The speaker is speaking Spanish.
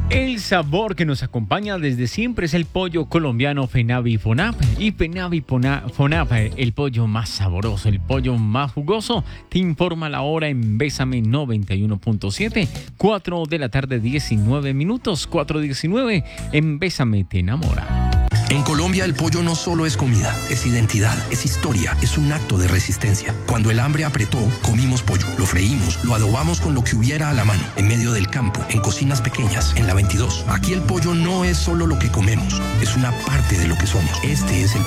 El sabor que nos acompaña desde siempre es el pollo colombiano Fenavi Fonap. Y Fenavi Fonap, el pollo más sabroso, el pollo más jugoso, te informa la hora en Bésame 91.7, 4 de la tarde, 19 minutos, 4:19, en Bésame te enamora. En Colombia el pollo no solo es comida, es identidad, es historia, es un acto de resistencia. Cuando el hambre apretó, comimos pollo, lo freímos, lo adobamos con lo que hubiera a la mano, en medio del campo, en cocinas pequeñas, en la 22. Aquí el pollo no es solo lo que comemos, es una parte de lo que somos. Este es el